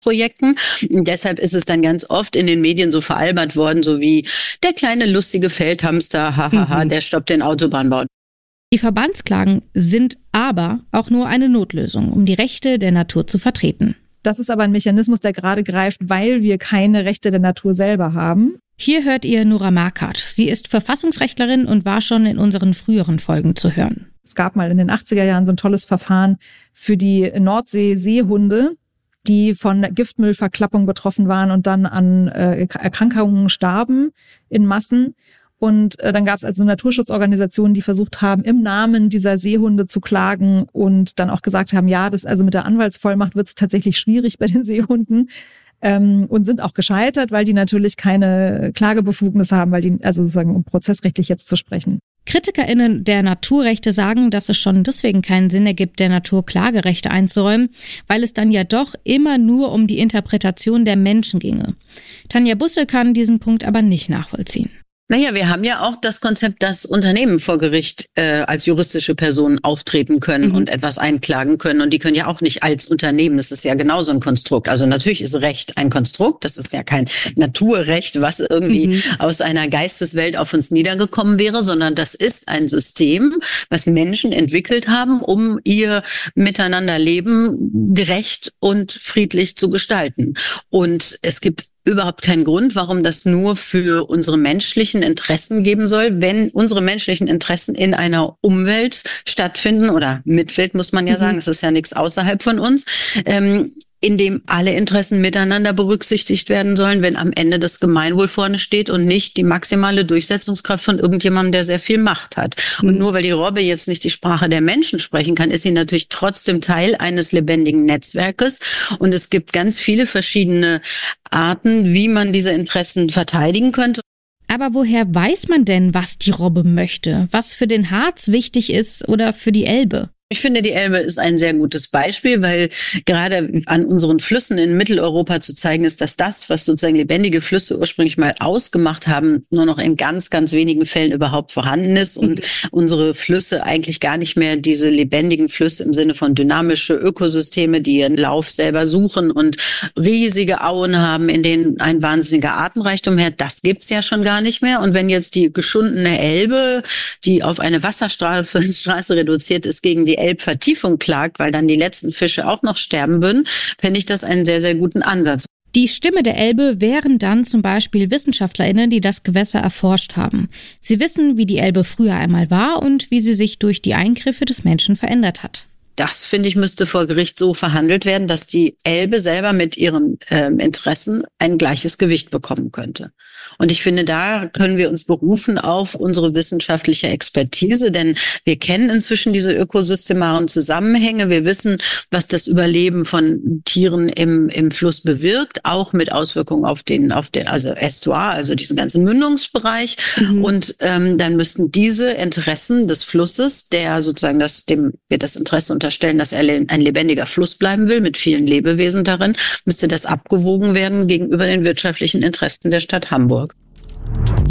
Projekten. Und deshalb ist es dann ganz oft in den Medien so veralbert worden, so wie der kleine lustige Feldhamster, hahaha, der stoppt den Autobahnbau. Die Verbandsklagen sind aber auch nur eine Notlösung, um die Rechte der Natur zu vertreten. Das ist aber ein Mechanismus, der gerade greift, weil wir keine Rechte der Natur selber haben. Hier hört ihr Nora Marquardt. Sie ist Verfassungsrechtlerin und war schon in unseren früheren Folgen zu hören. Es gab mal in den 80er Jahren so ein tolles Verfahren für die Nordsee-Seehunde, die von Giftmüllverklappung betroffen waren und dann an Erkrankungen starben in Massen. Und dann gab es also Naturschutzorganisationen, die versucht haben, im Namen dieser Seehunde zu klagen und dann auch gesagt haben, ja, das also mit der Anwaltsvollmacht wird es tatsächlich schwierig bei den Seehunden. Und sind auch gescheitert, weil die natürlich keine Klagebefugnis haben, weil die, also sozusagen um prozessrechtlich jetzt zu sprechen. KritikerInnen der Naturrechte sagen, dass es schon deswegen keinen Sinn ergibt, der Natur Klagerechte einzuräumen, weil es dann ja doch immer nur um die Interpretation der Menschen ginge. Tanja Busse kann diesen Punkt aber nicht nachvollziehen. Naja, wir haben ja auch das Konzept, dass Unternehmen vor Gericht als juristische Personen auftreten können und etwas einklagen können. Und die können ja auch nicht als Unternehmen, das ist ja genauso ein Konstrukt. Also natürlich ist Recht ein Konstrukt, das ist ja kein Naturrecht, was irgendwie aus einer Geisteswelt auf uns niedergekommen wäre, sondern das ist ein System, was Menschen entwickelt haben, um ihr Miteinanderleben gerecht und friedlich zu gestalten. Und es gibt überhaupt keinen Grund, warum das nur für unsere menschlichen Interessen geben soll, wenn unsere menschlichen Interessen in einer Umwelt stattfinden oder Mitwelt, muss man ja sagen, es ist ja nichts außerhalb von uns, in dem alle Interessen miteinander berücksichtigt werden sollen, wenn am Ende das Gemeinwohl vorne steht und nicht die maximale Durchsetzungskraft von irgendjemandem, der sehr viel Macht hat. Und nur weil die Robbe jetzt nicht die Sprache der Menschen sprechen kann, ist sie natürlich trotzdem Teil eines lebendigen Netzwerkes. Und es gibt ganz viele verschiedene Arten, wie man diese Interessen verteidigen könnte. Aber woher weiß man denn, was die Robbe möchte? Was für den Harz wichtig ist oder für die Elbe? Ich finde, die Elbe ist ein sehr gutes Beispiel, weil gerade an unseren Flüssen in Mitteleuropa zu zeigen ist, dass das, was sozusagen lebendige Flüsse ursprünglich mal ausgemacht haben, nur noch in ganz, ganz wenigen Fällen überhaupt vorhanden ist und unsere Flüsse eigentlich gar nicht mehr diese lebendigen Flüsse im Sinne von dynamische Ökosysteme, die ihren Lauf selber suchen und riesige Auen haben, in denen ein wahnsinniger Artenreichtum herrscht. Das gibt's ja schon gar nicht mehr. Und wenn jetzt die geschundene Elbe, die auf eine Wasserstraße reduziert ist, gegen die Elbvertiefung klagt, weil dann die letzten Fische auch noch sterben würden, fände ich das einen sehr, sehr guten Ansatz. Die Stimme der Elbe wären dann zum Beispiel WissenschaftlerInnen, die das Gewässer erforscht haben. Sie wissen, wie die Elbe früher einmal war und wie sie sich durch die Eingriffe des Menschen verändert hat. Das, finde ich, müsste vor Gericht so verhandelt werden, dass die Elbe selber mit ihren Interessen ein gleiches Gewicht bekommen könnte. Und ich finde, da können wir uns berufen auf unsere wissenschaftliche Expertise, denn wir kennen inzwischen diese ökosystemaren Zusammenhänge. Wir wissen, was das Überleben von Tieren im Fluss bewirkt, auch mit Auswirkungen auf den also Ästuar, also diesen ganzen Mündungsbereich. Und dann müssten diese Interessen des Flusses, der sozusagen dem wir das Interesse unterstellen, dass er ein lebendiger Fluss bleiben will, mit vielen Lebewesen darin, müsste das abgewogen werden gegenüber den wirtschaftlichen Interessen der Stadt Hamburg.